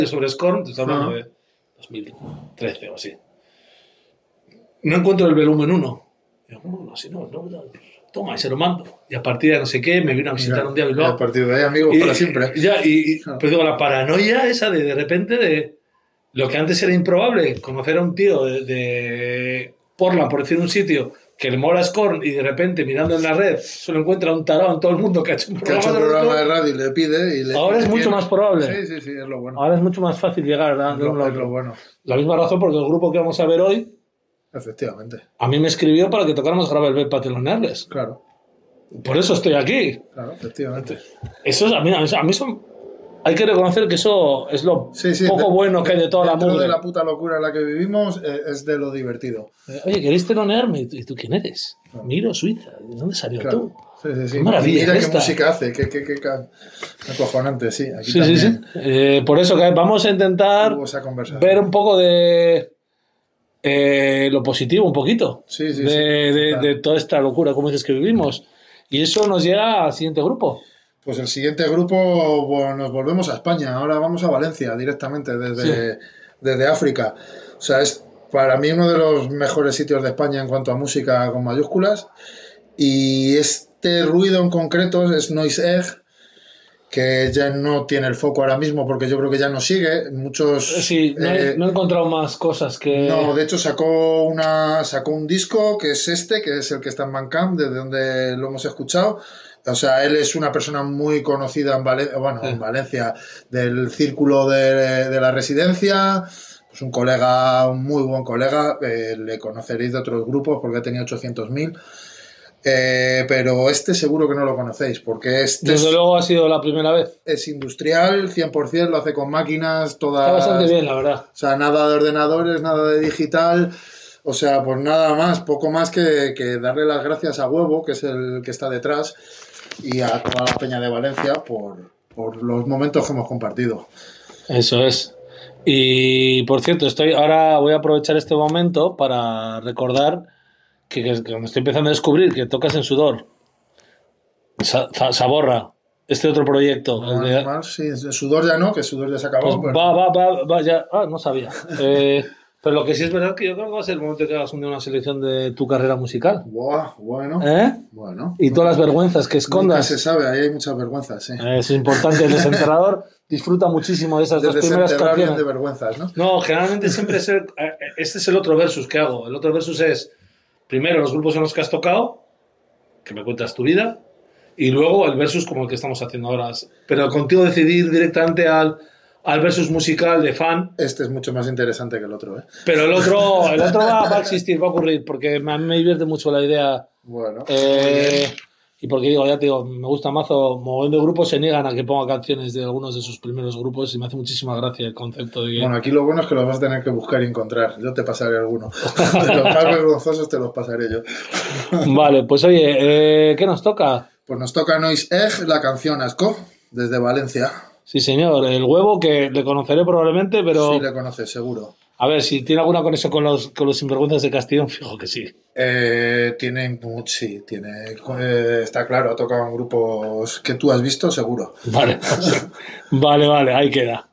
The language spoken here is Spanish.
sobre Scorn, te estoy hablando de 2013 o así. No encuentro el volumen 1. Digo, ¿cómo? Si no, toma, y se lo mando. Y a partir de no sé qué, me vino a visitar un día y a partir de ahí, amigos, para siempre. Pero digo, la paranoia esa de repente de lo que antes era improbable, conocer a un tío de Portland, por decir un sitio, que le mola Scorn y de repente mirando en la red solo encuentra un tarado en todo el mundo que ha hecho un programa de radio y le pide. Ahora es mucho más probable. Sí, es lo bueno. Ahora es mucho más fácil llegar a es lo bueno. La misma razón porque el grupo que vamos a ver hoy, efectivamente, a mí me escribió para que tocáramos Gravel Bed para telonearles. Claro. Por eso estoy aquí. Claro, efectivamente. Eso es, a mí son... Hay que reconocer que eso es lo poco bueno que hay de toda la mugre. De la puta locura en la que vivimos es de lo divertido. Oye, ¿queréis telonearme? ¿Y tú quién eres? Claro. Miro Suiza. ¿De dónde salió tú? Sí. Qué maravilla. Mira qué música hace. Qué acojonante, sí. Aquí también. Sí. Por eso que vamos a intentar ver un poco de lo positivo, un poquito. De toda esta locura, como dices que vivimos. Y eso nos llega al siguiente grupo. Pues el siguiente grupo, bueno, nos volvemos a España. Ahora vamos a Valencia directamente desde África. O sea, es para mí uno de los mejores sitios de España en cuanto a música con mayúsculas. Y este ruido en concreto es Noise Egg, que ya no tiene el foco ahora mismo porque yo creo que ya no sigue. Muchos... Sí, no he encontrado más cosas que... No, de hecho sacó un disco que es que es el que está en Bandcamp, desde donde lo hemos escuchado. O sea, él es una persona muy conocida en Valencia, del círculo de la residencia, pues un muy buen colega, le conoceréis de otros grupos porque tenía 800.000, pero seguro que no lo conocéis, porque desde luego ha sido la primera vez. Es industrial, 100%, lo hace con máquinas, todas... Está bastante bien, la verdad. O sea, nada de ordenadores, nada de digital... O sea, pues nada más, poco más que darle las gracias a Huevo, que es el que está detrás, y a toda la peña de Valencia por los momentos que hemos compartido. Eso es. Y por cierto, ahora voy a aprovechar este momento para recordar que me estoy empezando a descubrir que tocas en Sudor. Saborra. Este otro proyecto. Sí, Sudor ya no, que Sudor ya se acabó. Pues va, ya. No sabía. Pero lo que sí es verdad que yo creo que va a ser el momento que hagas una selección de tu carrera musical. Buah, bueno. Bueno. Y todas las vergüenzas que escondas. Nunca se sabe, ahí hay muchas vergüenzas, sí. Es importante. El desenterrador disfruta muchísimo de esas dos primeras canciones. De vergüenzas, ¿no? No, generalmente siempre este es el otro versus que hago. El otro versus es, primero, los grupos en los que has tocado, que me cuentas tu vida, y luego el versus como el que estamos haciendo ahora. Pero contigo decidir directamente al versus musical de fan. Este es mucho más interesante que el otro, ¿eh? Pero el otro va a existir, va a ocurrir, porque me divierte mucho la idea. Bueno. Y porque ya te digo, me gusta mazo. Mogollón de grupos se niegan a que ponga canciones de algunos de sus primeros grupos y me hace muchísima gracia el concepto de que... Bueno, aquí lo bueno es que los vas a tener que buscar y encontrar. Yo te pasaré alguno. De los más vergonzosos te los pasaré yo. Vale, pues oye, ¿qué nos toca? Pues nos toca Noise Egg, la canción Asco, desde Valencia. Sí, señor. El Huevo, que le conoceré probablemente, pero... Sí, le conoces, seguro. A ver, si tiene alguna conexión con los sinvergüenzas de Castellón, fijo que sí. Está claro, ha tocado en grupos que tú has visto, seguro. Vale, vale, ahí queda.